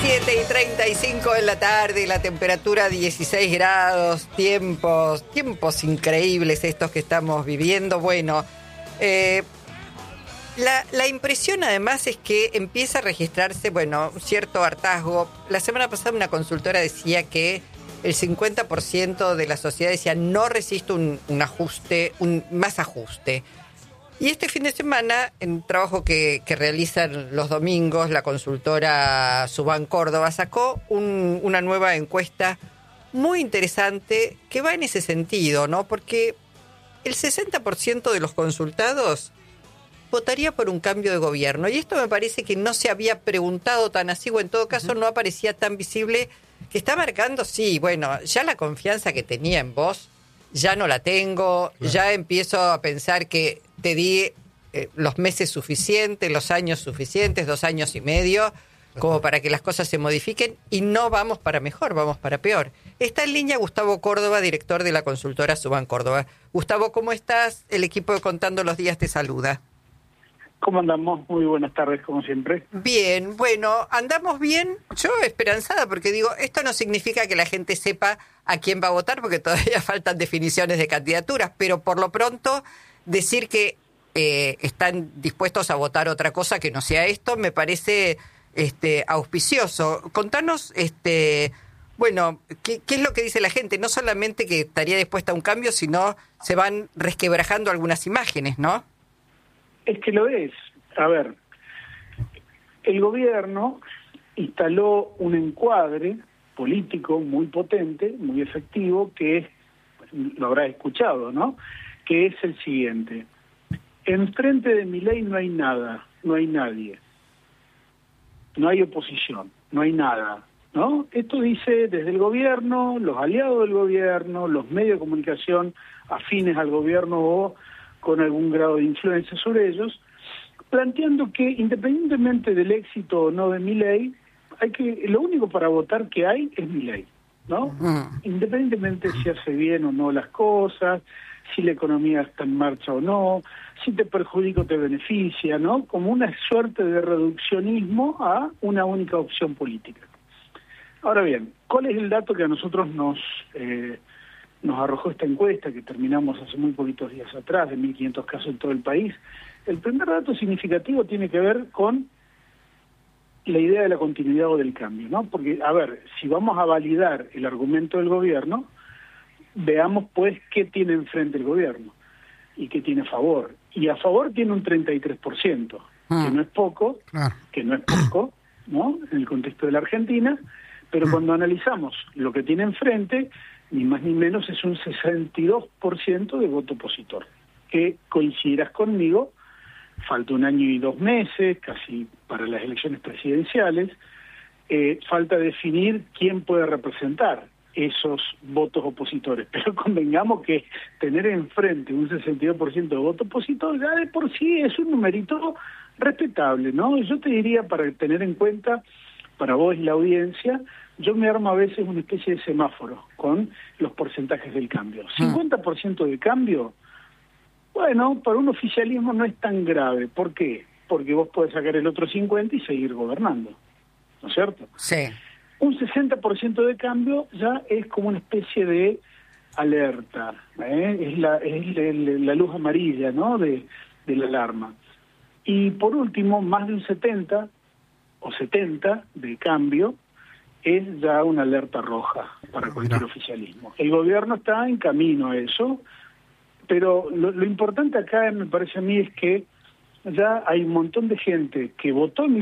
7:35 en la tarde, la temperatura 16 grados, tiempos increíbles estos que estamos viviendo. Bueno, la impresión además es que empieza a registrarse, bueno, un cierto hartazgo. La semana pasada una consultora decía que el 50% de la sociedad decía no resisto un ajuste, más ajuste. Y este fin de semana, en un trabajo que realizan los domingos, la consultora Subán Córdoba sacó una nueva encuesta muy interesante que va en ese sentido, ¿no? Porque el 60% de los consultados votaría por un cambio de gobierno. Y esto me parece que no se había preguntado tan así, o en todo caso no aparecía tan visible, que está marcando, sí, bueno, ya la confianza que tenía en vos, ya no la tengo, claro. Ya empiezo a pensar que te di los meses suficientes, los años suficientes, 2 años y medio, como para que las cosas se modifiquen, y no vamos para mejor, vamos para peor. Está en línea Gustavo Córdoba, director de la consultora Subán Córdoba. Gustavo, ¿cómo estás? El equipo de Contando los Días te saluda. ¿Cómo andamos? Muy buenas tardes, como siempre. Bien, bueno, andamos bien. Yo esperanzada, porque digo, esto no significa que la gente sepa a quién va a votar, porque todavía faltan definiciones de candidaturas, pero por lo pronto decir que están dispuestos a votar otra cosa que no sea esto, me parece auspicioso. Contanos, bueno, ¿qué es lo que dice la gente? No solamente que estaría dispuesta a un cambio, sino se van resquebrajando algunas imágenes, ¿no? Es que lo es. A ver, el gobierno instaló un encuadre político muy potente, muy efectivo, que es, lo habrás escuchado, ¿no? Que es el siguiente. Enfrente de Milei no hay nada, no hay nadie. No hay oposición, no hay nada, ¿no? Esto dice desde el gobierno, los aliados del gobierno, los medios de comunicación afines al gobierno o con algún grado de influencia sobre ellos, planteando que independientemente del éxito o no de Milei, lo único para votar que hay es Milei, ¿no? Independientemente si hace bien o no las cosas, si la economía está en marcha o no, si te perjudica o te beneficia, ¿no? Como una suerte de reduccionismo a una única opción política. Ahora bien, ¿cuál es el dato que a nosotros nos arrojó esta encuesta que terminamos hace muy poquitos días atrás, de 1.500 casos en todo el país? El primer dato significativo tiene que ver con la idea de la continuidad o del cambio, ¿no? Porque, a ver, si vamos a validar el argumento del gobierno, veamos pues qué tiene enfrente el gobierno y qué tiene a favor. Y a favor tiene un 33%, que no es poco, ¿no? En el contexto de la Argentina, pero cuando analizamos lo que tiene enfrente, ni más ni menos es un 62% de voto opositor. Que coincidirás conmigo, falta 1 año y 2 meses, casi para las elecciones presidenciales, falta definir quién puede representar esos votos opositores, pero convengamos que tener enfrente un 62% de voto opositor ya de por sí es un numerito respetable, ¿no? Yo te diría, para tener en cuenta, para vos y la audiencia, yo me armo a veces una especie de semáforo con los porcentajes del cambio. 50% de cambio, bueno, para un oficialismo no es tan grave. ¿Por qué? Porque vos podés sacar el otro 50% y seguir gobernando, ¿no es cierto? Sí. Un 60% de cambio ya es como una especie de alerta, es la luz amarilla, ¿no? de la alarma. Y por último, más de un 70 o 70 de cambio es ya una alerta roja para cualquier oficialismo. El gobierno está en camino a eso, pero lo importante acá, me parece a mí, es que ya hay un montón de gente que votó en